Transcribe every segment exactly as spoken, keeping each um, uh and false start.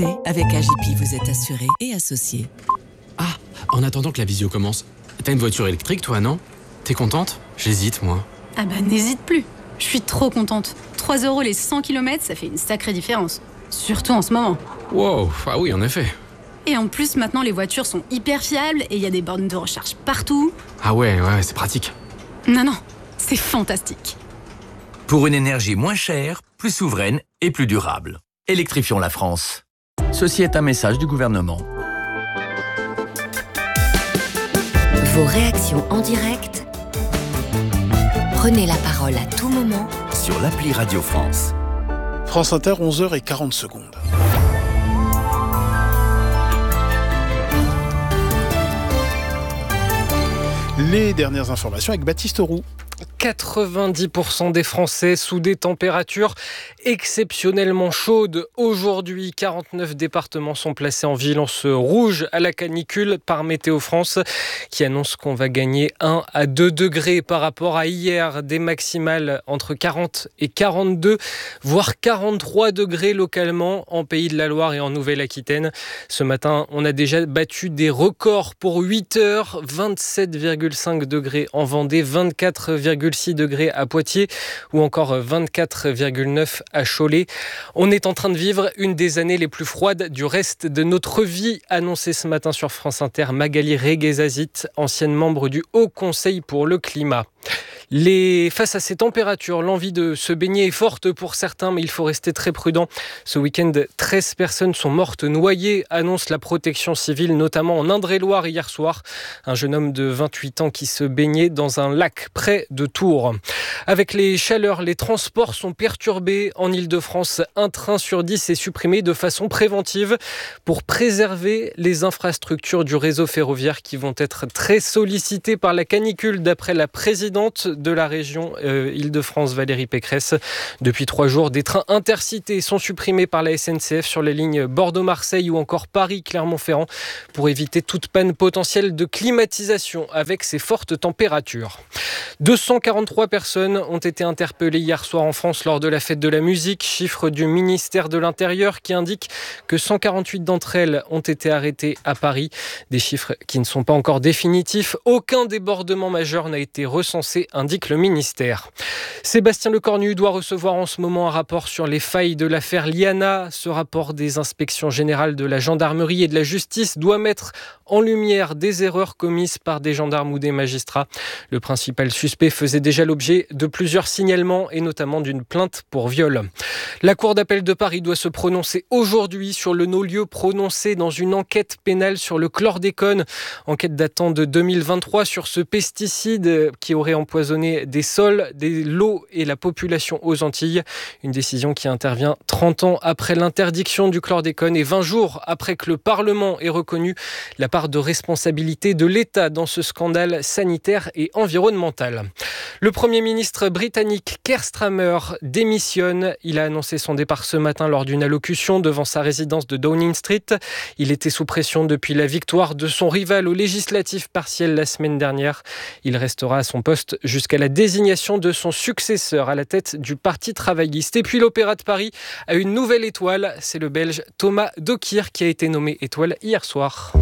Avec A J P, vous êtes assuré et associé. Ah, en attendant que la visio commence, t'as une voiture électrique toi, non? T'es contente? J'hésite, moi. Ah bah n'hésite plus. Je suis trop contente. trois euros les cent kilomètres, ça fait une sacrée différence. Surtout en ce moment. Wow, ah oui, en effet. Et en plus, maintenant, les voitures sont hyper fiables et il y a des bornes de recharge partout. Ah ouais, ouais, c'est pratique. Non, non, c'est fantastique. Pour une énergie moins chère, plus souveraine et plus durable. Électrifions la France. Ceci est un message du gouvernement. Vos réactions en direct. Prenez la parole à tout moment sur l'appli Radio France. France Inter, onze heures quarante secondes. Les dernières informations avec Baptiste Roux. quatre-vingt-dix pour cent des Français sous des températures exceptionnellement chaudes. Aujourd'hui, quarante-neuf départements sont placés en vigilance rouge à la canicule par Météo France, qui annonce qu'on va gagner un à deux degrés par rapport à hier. Des maximales entre quarante et quarante-deux, voire quarante-trois degrés localement en Pays de la Loire et en Nouvelle-Aquitaine. Ce matin, on a déjà battu des records pour huit heures. vingt-sept virgule cinq degrés en Vendée, vingt-quatre virgule six degrés à Poitiers ou encore vingt-quatre virgule neuf à Cholet. On est en train de vivre une des années les plus froides du reste de notre vie, annoncé ce matin sur France Inter Magali Reguezazit, ancienne membre du Haut Conseil pour le climat. Les... Face à ces températures, l'envie de se baigner est forte pour certains, mais il faut rester très prudent. Ce week-end, treize personnes sont mortes noyées, annonce la protection civile, notamment en Indre-et-Loire hier soir. Un jeune homme de vingt-huit ans qui se baignait dans un lac près de Tours. Avec les chaleurs, les transports sont perturbés. En Île-de-France, un train sur dix est supprimé de façon préventive pour préserver les infrastructures du réseau ferroviaire qui vont être très sollicitées par la canicule, d'après la présidente de la région euh, Île-de-France, Valérie Pécresse. Depuis trois jours, des trains intercités sont supprimés par la S N C F sur les lignes Bordeaux-Marseille ou encore Paris-Clermont-Ferrand pour éviter toute panne potentielle de climatisation avec ces fortes températures. deux cent quarante-trois personnes ont été interpellées hier soir en France lors de la fête de la musique, chiffre du ministère de l'Intérieur qui indique que cent quarante-huit d'entre elles ont été arrêtées à Paris. Des chiffres qui ne sont pas encore définitifs. Aucun débordement majeur n'a été recensé, indique le ministère. Sébastien Lecornu doit recevoir en ce moment un rapport sur les failles de l'affaire Liana. Ce rapport des inspections générales de la gendarmerie et de la justice doit mettre en lumière des erreurs commises par des gendarmes ou des magistrats. Le principal suspect faisait déjà l'objet de plusieurs signalements et notamment d'une plainte pour viol. La Cour d'appel de Paris doit se prononcer aujourd'hui sur le non-lieu prononcé dans une enquête pénale sur le chlordécone. Enquête datant de deux mille vingt-trois sur ce pesticide qui aurait empoisonné des sols, des l'eau et la population aux Antilles. Une décision qui intervient trente ans après l'interdiction du chlordécone et vingt jours après que le Parlement ait reconnu la part de responsabilité de l'État dans ce scandale sanitaire et environnemental. Le Premier ministre britannique Keir Starmer démissionne. Il a annoncé son départ ce matin lors d'une allocution devant sa résidence de Downing Street. Il était sous pression depuis la victoire de son rival aux législatives partielles la semaine dernière. Il restera à son poste jusqu'à la désignation de son successeur à la tête du Parti travailliste. Et puis l'Opéra de Paris a une nouvelle étoile. C'est le Belge Thomas Dokir qui a été nommé étoile hier soir.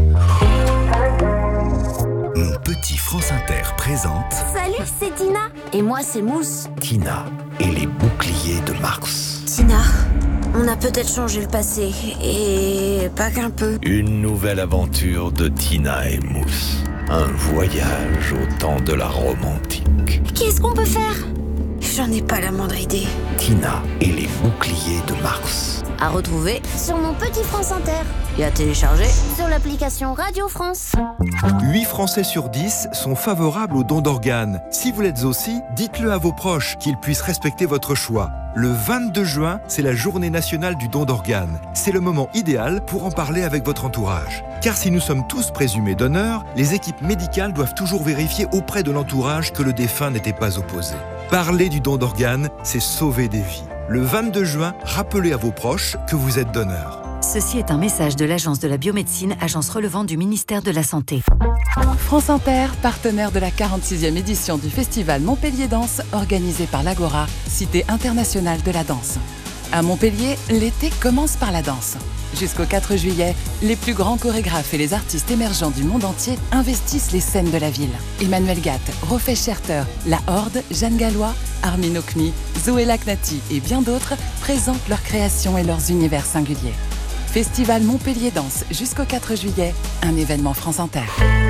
Mon petit France Inter présente... Salut, c'est Tina. Et moi, c'est Mousse. Tina et les boucliers de Mars. Tina, on a peut-être changé le passé. Et pas qu'un peu. Une nouvelle aventure de Tina et Mousse. Un voyage au temps de la Rome antique. Qu'est-ce qu'on peut faire? J'en ai pas la moindre idée. Tina et les boucliers de Mars. À retrouver sur mon petit France Inter. Et à télécharger sur l'application Radio France. huit Français sur dix sont favorables au don d'organes. Si vous l'êtes aussi, dites-le à vos proches, qu'ils puissent respecter votre choix. Le vingt-deux juin, c'est la journée nationale du don d'organes. C'est le moment idéal pour en parler avec votre entourage. Car si nous sommes tous présumés donneurs, les équipes médicales doivent toujours vérifier auprès de l'entourage que le défunt n'était pas opposé. Parler du don d'organes, c'est sauver des vies. Le vingt-deux juin, rappelez à vos proches que vous êtes donneur. Ceci est un message de l'Agence de la biomédecine, agence relevant du ministère de la Santé. France Inter, partenaire de la quarante-sixième édition du festival Montpellier Danse, organisé par l'Agora, cité internationale de la danse. À Montpellier, l'été commence par la danse. Jusqu'au quatre juillet, les plus grands chorégraphes et les artistes émergents du monde entier investissent les scènes de la ville. Emmanuel Gatt, Rofé Scherter, La Horde, Jeanne Gallois, Armin Okmi, Zoé Lacnati et bien d'autres présentent leurs créations et leurs univers singuliers. Festival Montpellier Danse jusqu'au quatre juillet, un événement France Inter.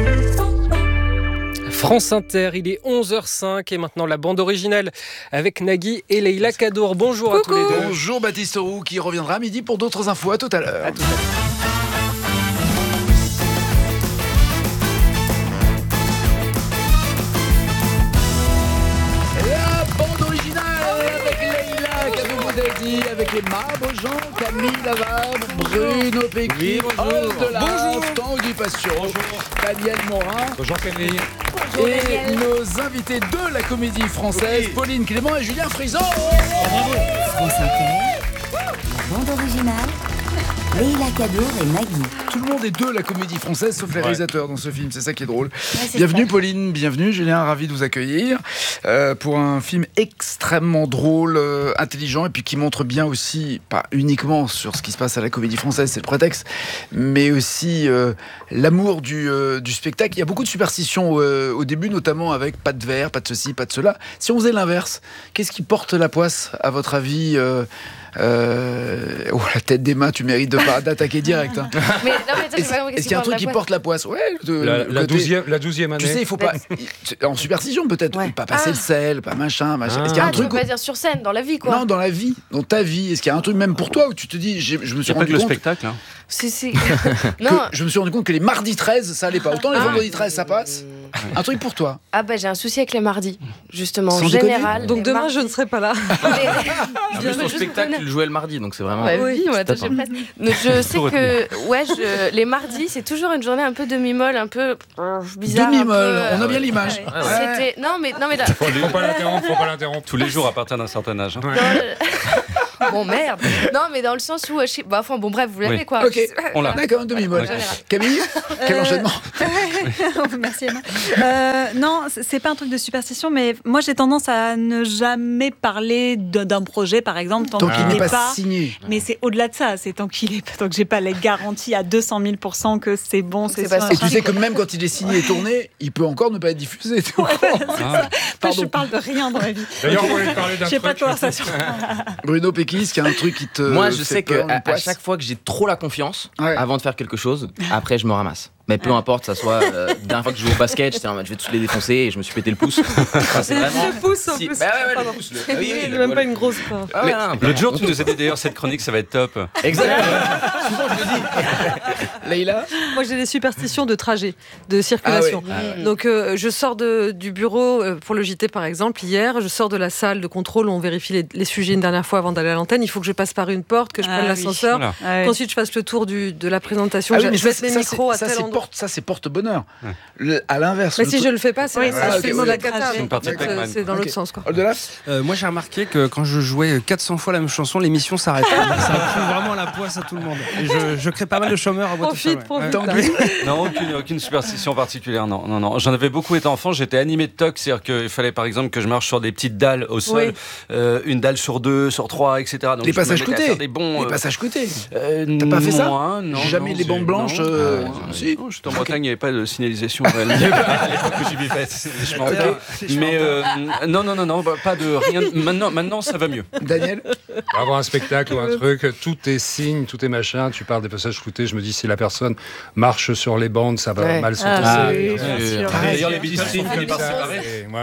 France Inter, il est onze heures cinq et maintenant la bande originale avec Nagui et Leïla Kadour. Bonjour Coucou. à tous les deux. Bonjour Baptiste Roux qui reviendra à midi pour d'autres infos. À tout à l'heure. À tout à l'heure. Avec les Marbojans, Camille Lavarde, Bruno Péqui, Oldelaf, Tanguy Passion, Daniel Morin. Bonjour Camille. Et nos invités de la comédie française, oui. Pauline Clément et Julien Frison. Bravo. France Inter, la bande originale, Leïla Kadour et Nagui. Tout le monde est de la comédie française, sauf les ouais. réalisateurs dans ce film, c'est ça qui est drôle. Ouais, bienvenue ça. Pauline, bienvenue Julien, ravi de vous accueillir euh, pour un film extrêmement drôle, euh, intelligent et puis qui montre bien aussi, pas uniquement sur ce qui se passe à la comédie française, c'est le prétexte, mais aussi euh, l'amour du, euh, du spectacle. Il y a beaucoup de superstitions euh, au début, notamment avec pas de verre, pas de ceci, pas de cela. Si on faisait l'inverse, qu'est-ce qui porte la poisse à votre avis euh, Euh... Oh, la tête d'Emma, tu mérites de pas d'attaquer direct. Hein. Mais, non, mais attends, est-ce, est-ce qu'il y a un truc qui porte la poisse? Ouais, de, la, la, douzième, la douzième année. Tu sais, il faut pas. En superstition, peut-être. Ouais. Pas passer ah. le sel, pas machin, machin. Ah. Est-ce qu'il y a un ah, truc. Tu veux pas dire sur scène, dans la vie, quoi. Non, dans la vie, dans ta vie. Est-ce qu'il y a un truc, même pour toi, où tu te dis, je me suis rendu compte. Le spectacle, hein. Si, si. non. Je me suis rendu compte que les mardis treize, ça allait pas. Autant les ah. vendredis treize, ça passe. Un truc pour toi. Ah bah j'ai un souci avec les mardis, justement, en général. Donc demain mardis. je ne serai pas là. En plus, ton spectacle, tu le jouais le mardi, donc c'est vraiment... Ouais, oui, moi, attends, j'ai presque... Donc je sais que ouais, je... les mardis, c'est toujours une journée un peu demi-molle, un peu bizarre. Demi-molle, peu... on a bien l'image. Ouais, ouais. C'était... Non mais... Non, mais là... Faut pas l'interrompre, faut pas l'interrompre. Tous les jours à partir d'un certain âge. Hein. Ouais. Bon merde. Non mais dans le sens où... Je... Bah, enfin bon bref, vous l'avez oui. quoi. Ok, on l'a. D'accord, demi-molle. Okay. Camille, quel euh... enchaînement. Merci Emma. Euh, non, c'est pas un truc de superstition, mais moi j'ai tendance à ne jamais parler d'un projet, par exemple, tant, tant qu'il n'est n'est pas, pas signé. Mais c'est au-delà de ça, c'est tant qu'il est, tant que j'ai pas les garanties à deux cent mille pour cent que c'est bon, c'est, c'est sûr. Et tu sais que même quand il est signé et tourné, il peut encore ne pas être diffusé. Ouais, ah. Enfin, je parle de rien dans ma vie. D'ailleurs, on voulait parler d'un j'ai truc. Pas de conversation. Bruno Péquis, est-ce qu'il y a un truc qui te Moi, je fait sais peur, qu'à à chaque fois que j'ai trop la confiance, ouais. avant de faire quelque chose, après je me ramasse. Mais peu importe, ça soit euh, la dernière fois que je joue au basket, j'étais en mode je vais tous les défoncer et je me suis pété le pouce. Enfin, c'est vraiment... Le pouce en si... plus. Bah ouais, ouais, le pouce. Le... Oui, oui, même pas une grosse part. Ah, ouais, non, l'autre jour, tu nous as dit d'ailleurs cette chronique, ça va être top. Exactement. Souvent je le dis. Leïla. Moi j'ai des superstitions de trajet, de circulation. Ah ouais. Ah ouais. Donc euh, je sors de, du bureau euh, pour le J T par exemple hier, je sors de la salle de contrôle où on vérifie les, les sujets une dernière fois avant d'aller à l'antenne. Il faut que je passe par une porte, que je ah, prenne oui. l'ascenseur, voilà. ah, oui. qu'ensuite je fasse le tour du, de la présentation. Ah, je, oui, je mets mes micros à ça, tel c'est endroit. Porte, ça c'est porte bonheur. Ouais. Le, à l'inverse. Mais si truc... je le fais pas, c'est, oui, ah, c'est, okay, c'est okay. la cata. C'est une partie de c'est, c'est dans okay. l'autre sens quoi. Euh, moi j'ai remarqué que quand je jouais quatre cents fois la même chanson, l'émission s'arrête. Ça fout vraiment la poisse à tout le monde. Et je, je crée pas mal de chômeurs à boîte. Profite, profite. Non, aucune, aucune superstition particulière. Non, non, non. J'en avais beaucoup été enfant. J'étais animé de toc, c'est-à-dire qu'il fallait par exemple que je marche sur des petites dalles au sol, oui. euh, une dalle sur deux, sur trois, et cetera. Donc, les passages côtés. Des bons, les euh... passages côtés. Euh, T'as pas fait ça moi, non, jamais non, les bandes blanches. Non, euh... ah, si. Non, j'étais en Bretagne, il n'y avait pas de signalisation réelle. À l'époque où j'y vivais, je m'en okay. Mais euh, non, non, non, non, pas de rien. Maintenant, maintenant, ça va mieux. Daniel, avoir un spectacle ou un truc, tout est signe, tout est machin. Tu parles des passages floutés. Je me dis si la personne marche sur les bandes, ça va ouais. mal se passer. Ah, oui, euh, D'ailleurs, les Beatles sont finis par séparer.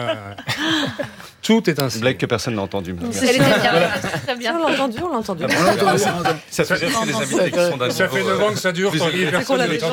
Tout est un signe. Blague que personne n'a entendu. Elle était bien, très bien. On l'a entendu, on l'a entendu. On l'a entendu. Ça fait rire que les invités qui sont d'un Ça fait neuf ans que ça dure. C'est qu'on l'a déjà.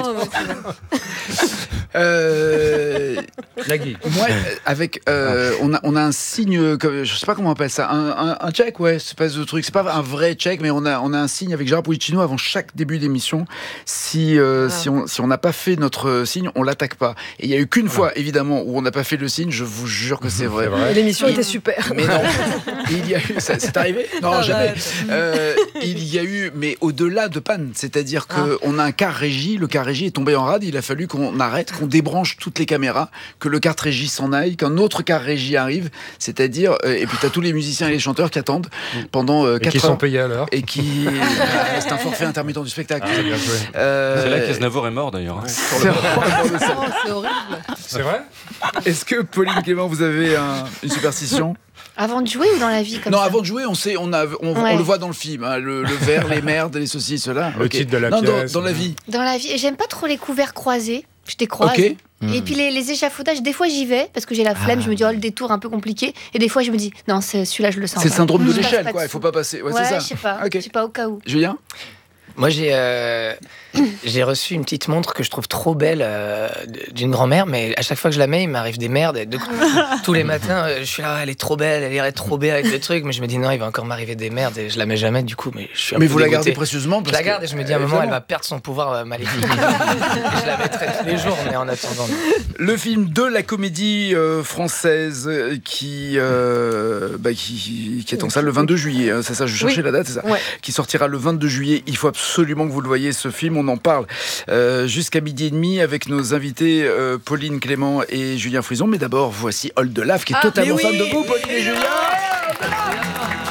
Euh, Nagui. Moi, avec, euh, on, a, on a un signe, que, je sais pas comment on appelle ça, un, un, un check, ouais, c'est pas ce truc, c'est pas un vrai check, mais on a, on a un signe avec Gérard Polichinno avant chaque début d'émission. Si, euh, ah. si on si on n'a pas fait notre signe, on l'attaque pas. Et il y a eu qu'une ah. fois, évidemment, où on n'a pas fait le signe. Je vous jure que c'est vrai. C'est vrai. L'émission il, était super. Mais non, il y a eu, ça, c'est arrivé. Non, jamais. Euh, il y a eu, mais au-delà de panne, c'est-à-dire que ah. on a un car régie. Le car régie est tombé en rade. Il a fallu qu'on arrête. Qu'on qu'on débranche toutes les caméras, que le carte régie s'en aille, qu'un autre carte régie arrive, c'est-à-dire, euh, et puis tu as tous les musiciens et les chanteurs qui attendent pendant euh, quatre heures. Et qui sont payés à l'heure. Et qui... c'est un forfait intermittent du spectacle. Ah, bien joué. Euh... C'est là qu'Aznavour est mort d'ailleurs. Ouais. C'est horrible. C'est vrai. Est-ce que Pauline Clément, vous avez un, une superstition ? Avant de jouer ou dans la vie comme Non, ça avant de jouer, on sait, on, a, on, ouais. on le voit dans le film, hein, le, le verre, les merdes, les ceci, cela. Le okay. titre de la non, pièce. Dans, dans la vie. Dans la vie. Et j'aime pas trop les couverts croisés. Je les croise. Okay. Et puis les, les échafaudages, des fois j'y vais parce que j'ai la flemme, ah. je me dis oh le détour un peu compliqué. Et des fois je me dis non, c'est, celui-là je le sens. C'est pas. le syndrome de je l'échelle, quoi. Il faut pas passer. Ouais, ouais c'est ça. je sais pas. Okay. Je sais pas au cas où. Julien ? Moi, j'ai euh, j'ai reçu une petite montre que je trouve trop belle euh, d'une grand-mère, mais à chaque fois que je la mets, il m'arrive des merdes. Et de, tous les matins, euh, je suis là, elle est trop belle, elle irait trop belle avec le truc, mais je me dis non, il va encore m'arriver des merdes et je la mets jamais du coup. Mais je suis un mais peu vous dégoûté. La gardez précieusement parce Je la garde que... et je me dis à un moment, elle va perdre son pouvoir euh, maléfique. Et je la mettrai tous les jours, mais en attendant. Le film de la comédie euh, française qui, euh, bah, qui qui est en salle le vingt-deux juillet. Hein, c'est ça, je cherchais oui. la date, c'est ça. Ouais. Qui sortira le vingt-deux juillet. Il faut absolument que vous le voyez. Ce film, on en parle euh, jusqu'à midi et demi avec nos invités euh, Pauline Clément et Julien Frison. Mais d'abord, voici Hold the Lave qui est ah, totalement oui. fan de vous, Pauline et Julien.